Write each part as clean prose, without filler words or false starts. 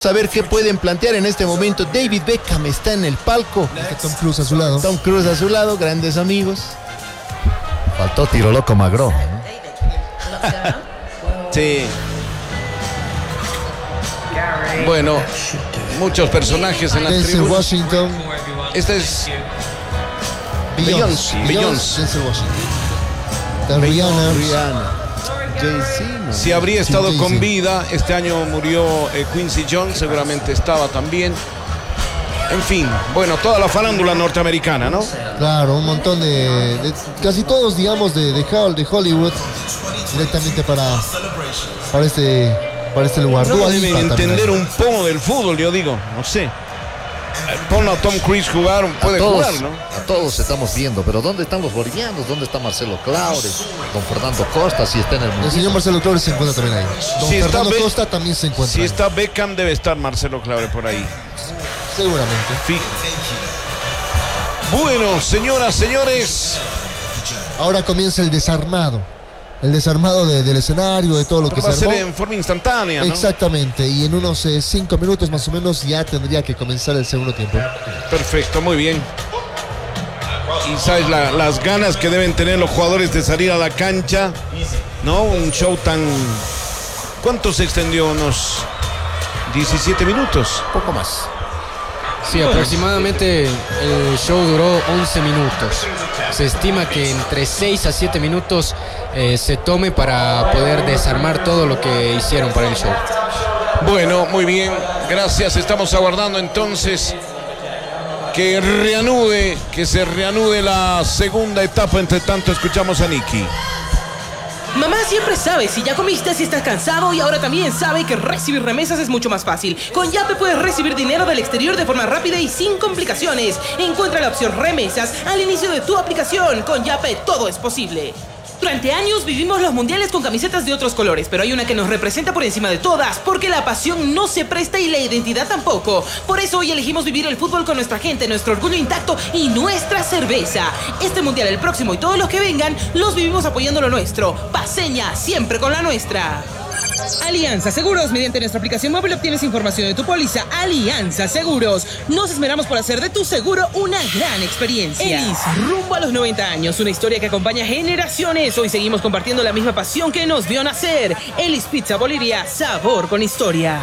A ver qué pueden plantear en este momento. David Beckham está en el palco. Tom Cruise a su lado. Tom Cruise a su lado, grandes amigos. Faltó tiro loco Magro, ¿no? Sí. Bueno, muchos personajes en la Denzel tribu. Washington. Este es Beyoncé. Denzel Washington. Está Rihanna. Jay-Z, ¿no? Si habría estado Jay-Z. con vida, este año murió Quincy Jones, seguramente estaba también. En fin, bueno, toda la farándula norteamericana, ¿no? Claro, un montón de casi todos, digamos, de Hollywood directamente para este lugar. No Dua deben Lipa también. entender un poco del fútbol, yo digo, no sé. Ponlo a Tom Cruise jugar, puede jugar, ¿no? A todos estamos viendo, pero ¿dónde están los bolivianos? ¿Dónde está Marcelo Claures? Don Fernando Costa, si está en el El mundial. señor Marcelo Claure se encuentra también ahí. Don Si está Fernando Be- Costa también se encuentra Si ahí. está Beckham, debe estar Marcelo Claure por ahí. Seguramente. Fijo. Bueno, señoras, señores. Ahora comienza el desarmado. El desarmado del escenario, de todo lo que Pero va a se armó. ser en forma instantánea, ¿no? Exactamente, y en unos 5 minutos más o menos ya tendría que comenzar el segundo tiempo. Perfecto, muy bien. Y sabes las ganas que deben tener los jugadores de salir a la cancha, ¿no? Un show tan... ¿Cuánto se extendió? Unos 17 minutos. Poco más. Sí, aproximadamente el show duró 11 minutos. Se estima que entre 6 a 7 minutos se tome para poder desarmar todo lo que hicieron para el show. Bueno, muy bien, gracias. Estamos aguardando entonces que se reanude la segunda etapa. Entre tanto, escuchamos a Nicky. Mamá siempre sabe si ya comiste, si estás cansado y ahora también sabe que recibir remesas es mucho más fácil. Con Yape puedes recibir dinero del exterior de forma rápida y sin complicaciones. Encuentra la opción remesas al inicio de tu aplicación. Con Yape todo es posible. Durante años vivimos los mundiales con camisetas de otros colores, pero hay una que nos representa por encima de todas, porque la pasión no se presta y la identidad tampoco. Por eso hoy elegimos vivir el fútbol con nuestra gente, nuestro orgullo intacto y nuestra cerveza. Este mundial, el próximo y todos los que vengan, los vivimos apoyando lo nuestro. Paseña, siempre con la nuestra. Alianza Seguros. Mediante nuestra aplicación móvil obtienes información de tu póliza. Alianza Seguros. Nos esmeramos por hacer de tu seguro una gran experiencia. Elis, rumbo a los 90 años. Una historia que acompaña generaciones. Hoy seguimos compartiendo la misma pasión que nos vio nacer. Elis Pizza Bolivia. Sabor con historia.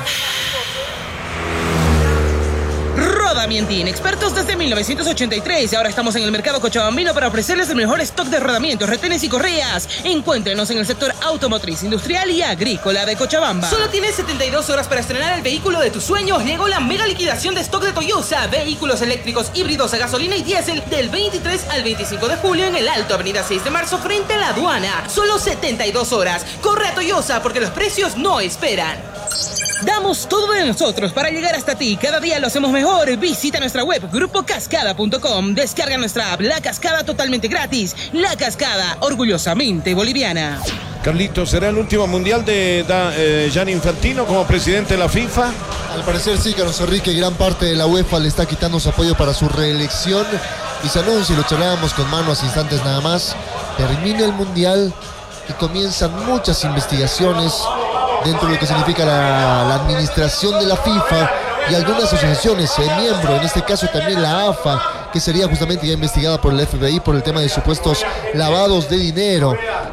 Rodamientin, expertos desde 1983. Ahora estamos en el mercado cochabambino para ofrecerles el mejor stock de rodamientos, retenes y correas. Encuéntrenos en el sector automotriz, industrial y agrícola de Cochabamba. Solo tienes 72 horas para estrenar el vehículo de tus sueños. Llegó la mega liquidación de stock de Toyosa. Vehículos eléctricos, híbridos a gasolina y diésel del 23 al 25 de julio en el Alto, Avenida 6 de Marzo, frente a la aduana. Solo 72 horas. Corre a Toyosa porque los precios no esperan. Damos todo de nosotros para llegar hasta ti. Cada día lo hacemos mejor. Visita nuestra web grupocascada.com. Descarga nuestra app La Cascada totalmente gratis. La Cascada, orgullosamente boliviana. Carlitos, ¿será el último mundial de Gianni Infantino como presidente de la FIFA? Al parecer sí, Carlos Enrique, gran parte de la UEFA le está quitando su apoyo para su reelección y se anuncia, y lo charlábamos con Manu hace instantes nada más, termina el mundial y comienzan muchas investigaciones dentro de lo que significa la administración de la FIFA y algunas asociaciones miembro, en este caso también la AFA, que sería justamente ya investigada por el FBI por el tema de supuestos lavados de dinero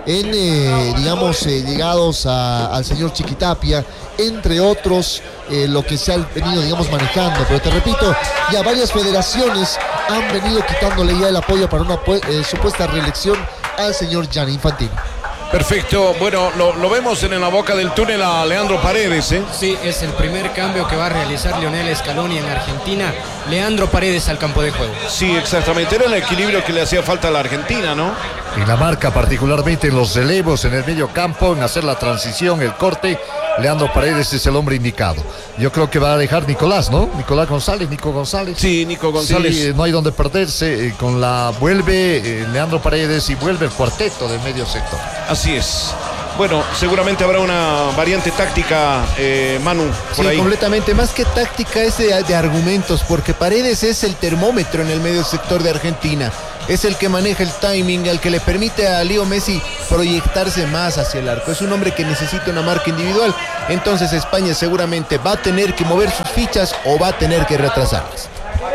ligados al señor Chiquitapia, entre otros, lo que se ha venido, manejando. Pero te repito, ya varias federaciones han venido quitándole ya el apoyo para una supuesta reelección al señor Gianni Infantino. Perfecto, bueno, lo vemos en la boca del túnel a Leandro Paredes, ¿eh? Sí, es el primer cambio que va a realizar Lionel Scaloni en Argentina. Leandro Paredes al campo de juego. Sí, exactamente, era el equilibrio que le hacía falta a la Argentina, ¿no? Y la marca particularmente en los relevos, en el medio campo, en hacer la transición, el corte. Leandro Paredes es el hombre indicado. Yo creo que va a dejar Nico González. Sí, Nico González. Sí, no hay donde perderse. Vuelve Leandro Paredes y vuelve el cuarteto del medio sector. Así es. Bueno, seguramente habrá una variante táctica, Manu, por Sí, ahí. completamente. Más que táctica es de argumentos, porque Paredes es el termómetro en el medio sector de Argentina. Es el que maneja el timing, el que le permite a Leo Messi proyectarse más hacia el arco. Es un hombre que necesita una marca individual. Entonces España seguramente va a tener que mover sus fichas o va a tener que retrasarlas.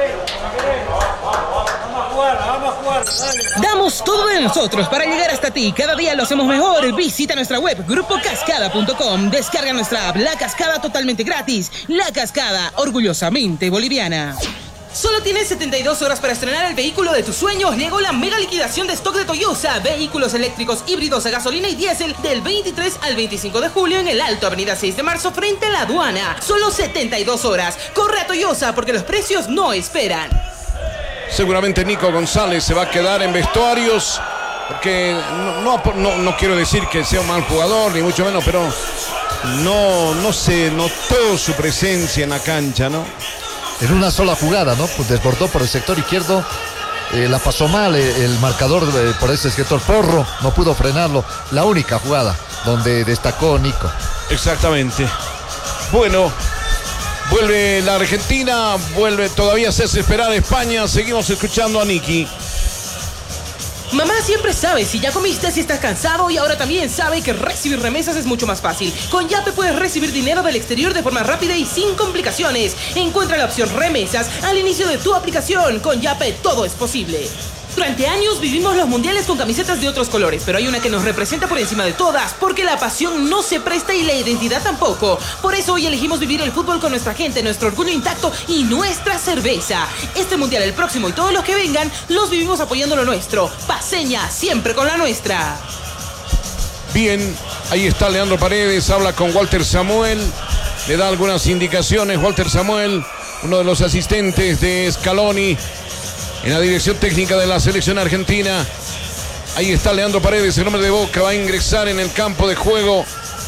Damos todo de nosotros para llegar hasta ti. Cada día lo hacemos mejor. Visita nuestra web grupocascada.com. Descarga nuestra app La Cascada totalmente gratis. La Cascada, orgullosamente boliviana. Solo tienes 72 horas para estrenar el vehículo de tus sueños. Llegó la mega liquidación de stock de Toyosa. Vehículos eléctricos, híbridos a gasolina y diésel del 23 al 25 de julio en el Alto, Avenida 6 de Marzo, frente a la aduana. Solo 72 horas. Corre a Toyosa porque los precios no esperan. Seguramente Nico González se va a quedar en vestuarios, porque no quiero decir que sea un mal jugador, ni mucho menos, pero no se notó su presencia en la cancha, ¿no? En una sola jugada, ¿no? Pues desbordó por el sector izquierdo, la pasó mal el marcador por ese sector. Porro no pudo frenarlo. La única jugada donde destacó Nico. Exactamente. Bueno, vuelve la Argentina, todavía se hace esperar España. Seguimos escuchando a Nicky. Mamá siempre sabe si ya comiste, si estás cansado, y ahora también sabe que recibir remesas es mucho más fácil. Con Yape puedes recibir dinero del exterior de forma rápida y sin complicaciones. Encuentra la opción remesas al inicio de tu aplicación. Con Yape todo es posible. Durante años vivimos los mundiales con camisetas de otros colores, pero hay una que nos representa por encima de todas, porque la pasión no se presta y la identidad tampoco. Por eso hoy elegimos vivir el fútbol con nuestra gente, nuestro orgullo intacto y nuestra cerveza. Este mundial, el próximo y todos los que vengan, los vivimos apoyando lo nuestro. Paceña, siempre con la nuestra. Bien, ahí está Leandro Paredes, habla con Walter Samuel, le da algunas indicaciones. Walter Samuel, uno de los asistentes de Scaloni en la dirección técnica de la selección argentina. Ahí está Leandro Paredes, el hombre de Boca, va a ingresar en el campo de juego.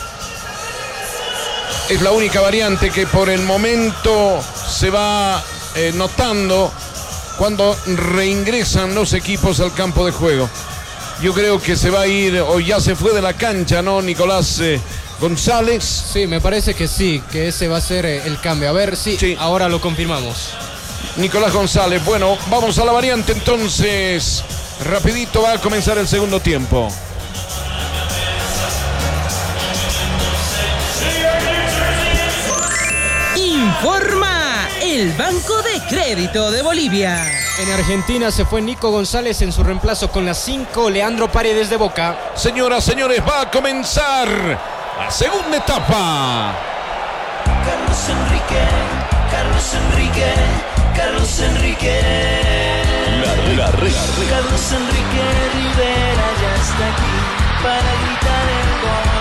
Es la única variante que por el momento se va notando cuando reingresan los equipos al campo de juego. Yo creo que se va a ir, o ya se fue de la cancha, ¿no, Nicolás González? Sí, me parece que sí, que ese va a ser el cambio. A ver, sí, ahora lo confirmamos. Nicolás González. Bueno, vamos a la variante entonces. Rapidito va a comenzar el segundo tiempo. Informa el Banco de Crédito de Bolivia. En Argentina se fue Nico González, en su reemplazo con las 5, Leandro Paredes de Boca. Señoras, señores, va a comenzar la segunda etapa. Carlos Enrique, Carlos Enrique, Carlos Enrique. La red. Carlos Enrique Rivera ya está aquí para gritar el gol.